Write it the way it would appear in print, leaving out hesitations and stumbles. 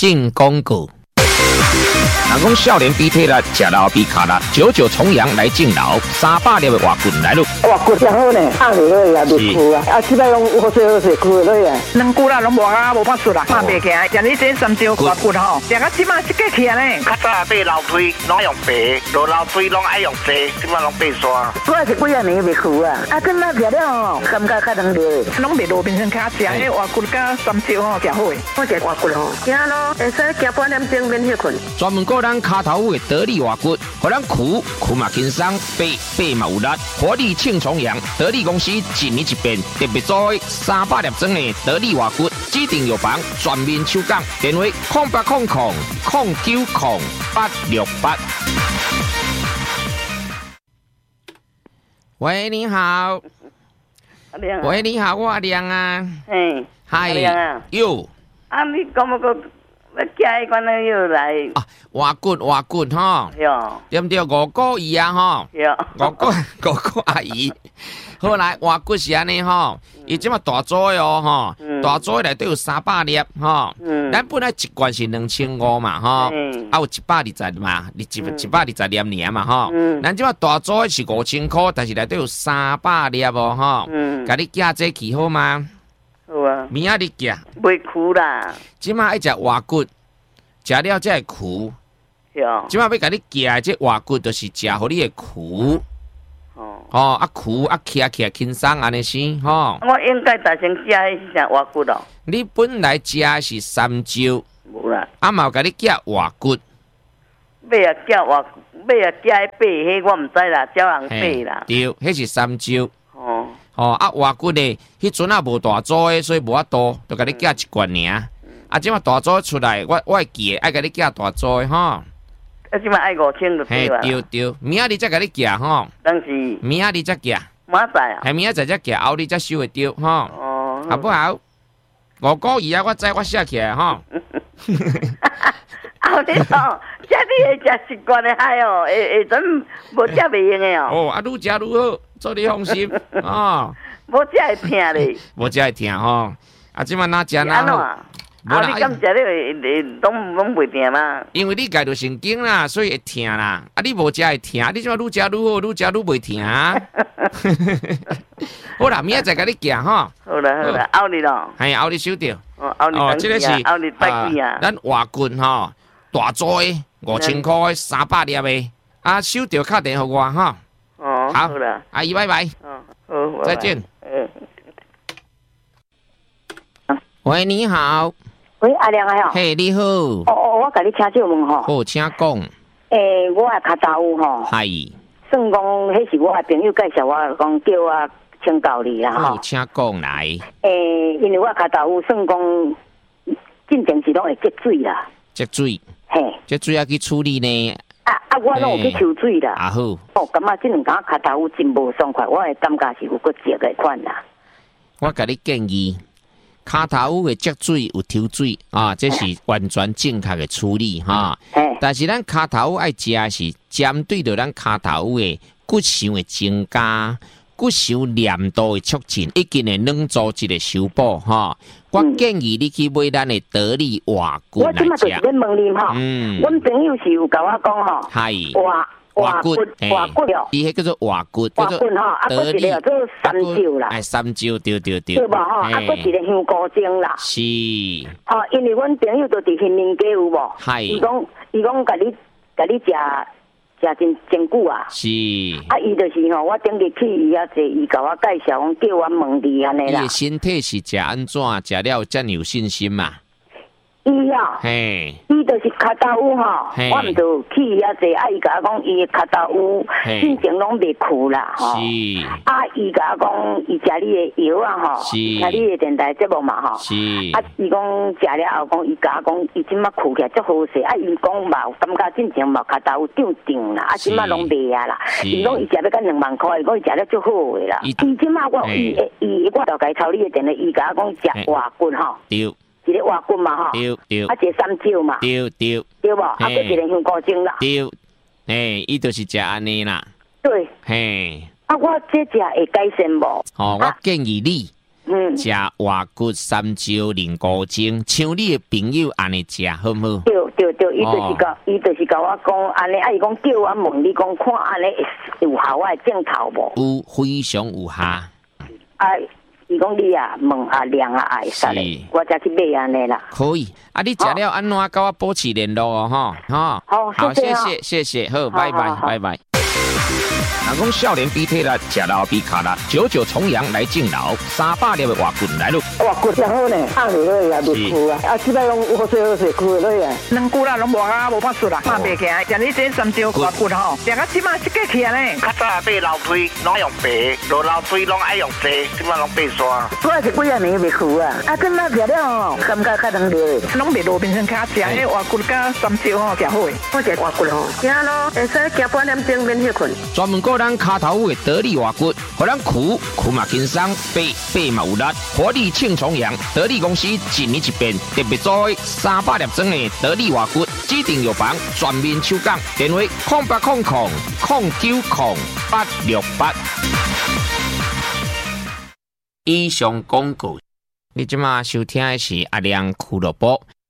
进广告。人讲少年比体力，吃老比卡力，久久重阳来敬老，300粒的活棍来咯。 活棍真好呢，压落去也袂哭啊，即摆拢好势哭落去啊。 两久啦，拢无啊，无法术啦，拍袂起来。像你这三招活棍吼，食到即马一个起来呢。 较早爬楼梯拢用爬，落楼梯拢爱用爬，即马拢爬山。 我是几啊年袂哭啊，啊，今仔食了吼，感觉较能热。 拢袂路边上卡食，迄活棍甲三招吼，食好诶。 我食活棍吼，行咯，会使行半点钟免歇困。 专门个咱骹头有的得力活骨，互咱苦嘛轻松，背嘛有力，活力庆重阳。得力公司一年一变，特别做300粒装的得力活骨，指定药房全面抽奖，电话0800090868。喂，你好。喂，你好，我阿亮啊。 嘿， 嗨，哟。 啊，你讲要个？要加迄款的药来啊，活骨吼，对不对？5个姨啊吼，5个阿姨。好来，活骨是安尼吼，伊即马大组的哦吼，大组内底有300粒吼，咱本来一罐是2500嘛吼，啊有120嘛，你120粒尔嘛吼，咱即马大组的是5000块，但是内底有300粒哦吼，甲你寄这去好吗？ 好啊， 明仔日寄， 袂哭啦。 即马爱食活骨，食了才会苦。即马要甲你寄这活骨，就是食互你的苦。啊苦啊起轻松安尼先吼。 我应该大先食迄啥活骨咯？ 你本来食是三招， 无啦。 啊嘛有甲你寄活骨。 买啊寄活，买啊寄迄白，迄我毋知啦，叫人买啦。 对，迄是三招。啊活骨咧，迄阵啊无大组的，所以无法度，就甲你寄一罐尔。啊，即马大组出来，我会记，爱甲你寄大组的吼。 啊，即马爱5000就对啦。 对，明仔日才甲你寄吼。 当时明仔日才寄。 明仔载啊？ 系明仔载才寄，后日才收会到吼。 哦， 好不好？5个姨啊，我知我写起来吼。 后日哦，这你会食习惯的海哦，会阵无食袂用的哦。 哦，啊，愈食愈好，做你放心哦。 无食会疼咧。 无食会疼吼，啊，即摆哪食哪好。 啊，你敢食你会拢袂疼吗？ 因为你家就神经啦，所以会疼啦。啊，你无食会疼，你即摆愈食愈好，愈食愈袂疼。好啦，明仔载甲你寄吼。 好啦，后日咯。 系后日收到。 哦， 这个是后日拜几啊？ 咱活棍吼，大组的5000块300粒的，啊，收到敲电话我哈。 哦，好啦， 阿姨拜拜。 好， 再见。喂，你好。 喂，阿亮啊， 嘿，你好。 我甲你请教问吼。 好，请讲。 我的脚头有吼。 系。 算讲，迄是我的朋友介绍我讲叫我请教你啦吼。 好，请讲来。 因为我脚头有算讲，进前是拢会积水啦。 积水。 嘿。 积水要去处理呢。 我拢有去抽水啦。 啊好。 感觉这两天脚头有真无爽快，我的感觉是有个积的款啦。 我甲你建议。骹头的积水有抽水啊，这是完全正确的处理哈。但是咱骹头爱食是针对着咱骹头的骨髓的增加、骨髓粘度的促进，以及的软组织的修补哈。我建议你去买咱的得力活骨来食。 我即马就是要问你吼，阮朋友是有甲我讲吼， 系活骨了， 伊迄叫做活骨，叫做得力，做三招啦。 三招对。 对吧吼？搁一个香菇精啦。 是。 因为阮朋友都伫新民街有无？伊讲甲你食真久啊。 是。 伊就是吼，我顶日去伊遐坐，伊甲我介绍，讲叫我问你安尼啦。 伊的身体是食安怎？食了遮有信心嘛？ 伊伊就是脚头有吼，我毋就去伊遐坐，伊甲我讲伊的脚头有，进前拢袂哭啦，吼。 是。 伊甲我讲，伊食你的药啊，吼，听你的电台节目嘛，吼。 是。 伊讲食了后，讲伊甲我讲，伊即马哭起来足好势，伊讲嘛，感觉进前嘛脚头有长啦，即马拢袂啊啦。伊讲伊食要到2万块，伊讲伊食了足好的啦。伊即马我我就甲抄你的电话，伊甲我讲食活骨吼。 对。 一个活骨嘛吼， 对， 一个三招嘛， 对无？搁一个香菇精啦， 对，伊就是食安尼啦， 对， 嘿， 我这食会改善无？ 我建议你， 食活骨三椒莲菇精，像你的朋友安尼食好唔好？ 对，伊就是甲我讲安尼，伊讲叫我问你讲看安尼有效我的镜头无？ 有，非常有效。 伊讲你问量会使咧，我才去买安尼啦。 可以，你食了安怎甲我保持联络哦，好，谢谢，好，拜拜。人讲少年比体力，食老比卡力，99重阳来敬老，300粒的活骨来咯。 活骨真好呢，放落去也袂枯即摆拢好水枯落去啊。 两句啦，拢无法说啦，拍袂起来。像你这三椒活骨吼，食到即马一个起来呢。 较早买楼梯拢用白，落楼梯拢爱用细，即摆拢白刷。 我是几啊年袂枯啊，今仔食了吼，感觉较能流的。 拢袂路变成较食，迄活骨甲三椒吼，食好诶。 我食活骨吼，行咯，会使行半点钟免歇困。 专门个咱骹头的得力活骨，互咱苦嘛轻松，背嘛有力，活力庆重阳。得力公司一年一变，特别做300粒装的得力活骨，指定药房全面抽奖，电话0800090868。以上广告，你即马收听的是阿亮俱乐部。